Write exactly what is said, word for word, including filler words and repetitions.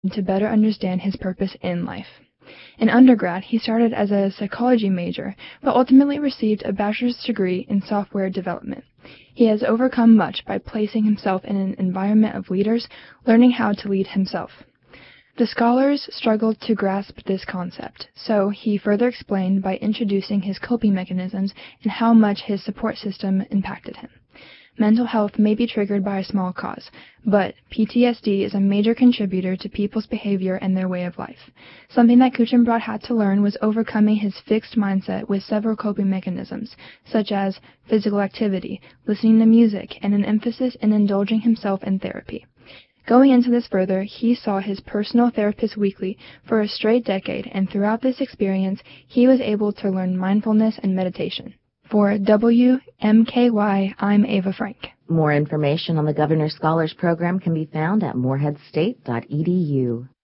to better understand his purpose in life. In undergrad, he started as a psychology major, but ultimately received a bachelor's degree in software development. He has overcome much by placing himself in an environment of leaders, learning how to lead himself. The scholars struggled to grasp this concept, so he further explained by introducing his coping mechanisms and how much his support system impacted him. Mental health may be triggered by a small cause, but P T S D is a major contributor to people's behavior and their way of life. Something that Kuchenbrod had to learn was overcoming his fixed mindset with several coping mechanisms, such as physical activity, listening to music, and an emphasis in indulging himself in therapy. Going into this further, he saw his personal therapist weekly for a straight decade, and throughout this experience, he was able to learn mindfulness and meditation. For W M K Y, I'm Ava Frank. More information on the Governor Scholars Program can be found at morehead state dot e d u.